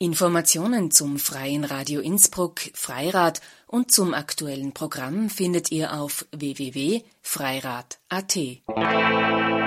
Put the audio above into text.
Informationen zum Freien Radio Innsbruck Freirad und zum aktuellen Programm findet ihr auf www.freirad.at.